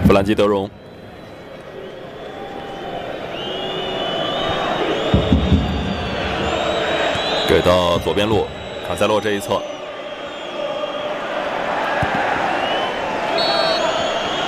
弗兰基德容。 给到左边路，卡塞洛这一侧，